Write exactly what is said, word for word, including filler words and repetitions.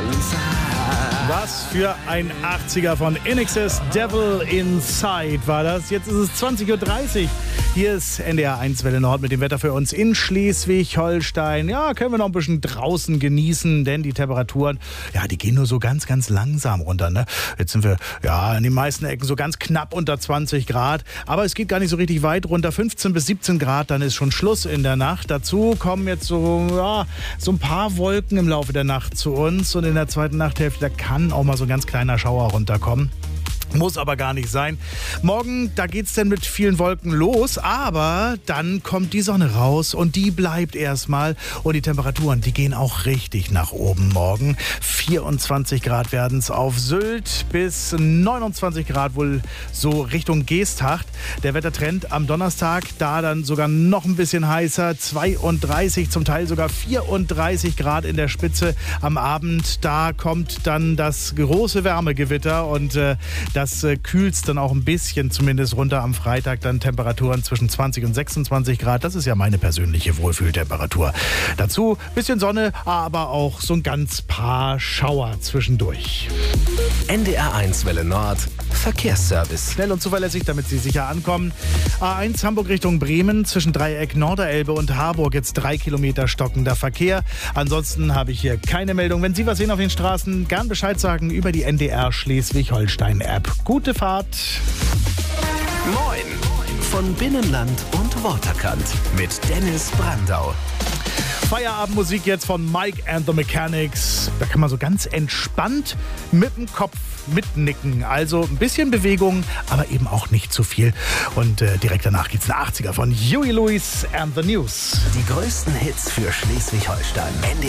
Was für ein achtziger von In Excess, Devil Inside war das. Jetzt ist es zwanzig Uhr dreißig. Hier ist N D R eins Welle Nord mit dem Wetter für uns in Schleswig-Holstein. Ja, können wir noch ein bisschen draußen genießen, denn die Temperaturen, ja, die gehen nur so ganz, ganz langsam runter. Ne? Jetzt sind wir ja in den meisten Ecken so ganz knapp unter zwanzig Grad. Aber es geht gar nicht so richtig weit runter. fünfzehn bis siebzehn Grad, dann ist schon Schluss in der Nacht. Dazu kommen jetzt so, ja, so ein paar Wolken im Laufe der Nacht zu uns. Und in der zweiten Nachthälfte, da kann auch mal so ein ganz kleiner Schauer runterkommen. Muss aber gar nicht sein. Morgen, da geht's dann mit vielen Wolken los, aber dann kommt die Sonne raus und die bleibt erstmal. Und die Temperaturen, die gehen auch richtig nach oben morgen. vierundzwanzig Grad werden es auf Sylt bis neunundzwanzig Grad wohl so Richtung Geesthacht. Der Wettertrend am Donnerstag, da dann sogar noch ein bisschen heißer. zweiunddreißig, zum Teil sogar vierunddreißig Grad in der Spitze. Am Abend, da kommt dann das große Wärmegewitter und äh, Das äh, kühlt's dann auch ein bisschen zumindest runter am Freitag. Dann Temperaturen zwischen zwanzig und sechsundzwanzig Grad. Das ist ja meine persönliche Wohlfühltemperatur. Dazu bisschen Sonne, aber auch so ein ganz paar Schauer zwischendurch. N D R eins Welle Nord Verkehrsservice. Schnell und zuverlässig, damit Sie sicher ankommen. A eins Hamburg Richtung Bremen zwischen Dreieck Norderelbe und Harburg jetzt drei Kilometer stockender Verkehr. Ansonsten habe ich hier keine Meldung. Wenn Sie was sehen auf den Straßen, gern Bescheid sagen über die N D R Schleswig-Holstein-App. Gute Fahrt. Moin von Binnenland und Waterkant mit Dennis Brandau. Feierabendmusik jetzt von Mike and the Mechanics. Da kann man so ganz entspannt mit dem Kopf mitnicken. Also ein bisschen Bewegung, aber eben auch nicht zu viel. Und äh, direkt danach geht's ein achtziger von Huey Lewis and the News. Die größten Hits für Schleswig-Holstein. N D R